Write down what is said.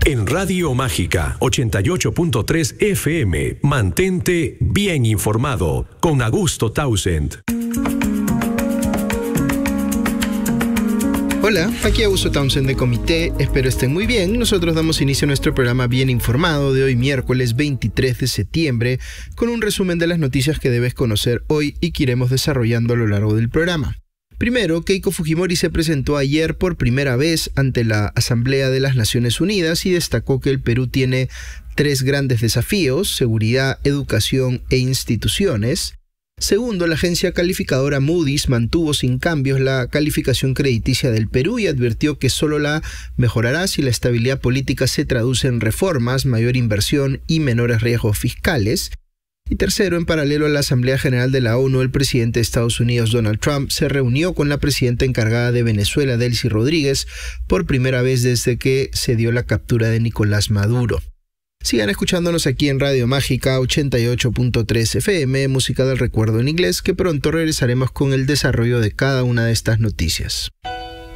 En Radio Mágica 88.3 FM, mantente bien informado con Augusto Townsend. Hola, aquí Augusto Townsend de Comité, espero estén muy bien. Nosotros damos inicio a nuestro programa Bien Informado de hoy miércoles 23 de septiembre con un resumen de las noticias que debes conocer hoy y que iremos desarrollando a lo largo del programa. Primero, Keiko Fujimori se presentó ayer por primera vez ante la Asamblea de las Naciones Unidas y destacó que el Perú tiene 3 grandes desafíos: seguridad, educación e instituciones. Segundo, la agencia calificadora Moody's mantuvo sin cambios la calificación crediticia del Perú y advirtió que solo la mejorará si la estabilidad política se traduce en reformas, mayor inversión y menores riesgos fiscales. Y tercero, en paralelo a la Asamblea General de la ONU, el presidente de Estados Unidos, Donald Trump, se reunió con la presidenta encargada de Venezuela, Delcy Rodríguez, por primera vez desde que se dio la captura de Nicolás Maduro. Sigan escuchándonos aquí en Radio Mágica 88.3 FM, música del recuerdo en inglés, que pronto regresaremos con el desarrollo de cada una de estas noticias.